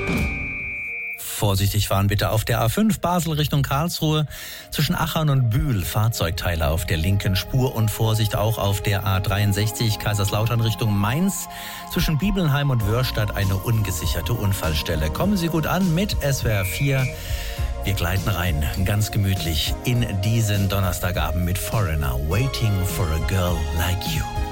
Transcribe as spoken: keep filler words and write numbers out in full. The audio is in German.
Vorsichtig fahren bitte auf der A fünf Basel Richtung Karlsruhe. Zwischen Achern und Bühl Fahrzeugteile auf der linken Spur und Vorsicht auch auf der A dreiundsechzig Kaiserslautern Richtung Mainz. Zwischen Bibelnheim und Wörstadt eine ungesicherte Unfallstelle. Kommen Sie gut an mit S W R vier. Wir gleiten rein, ganz gemütlich in diesen Donnerstagabend mit Foreigner, Waiting for a Girl Like You.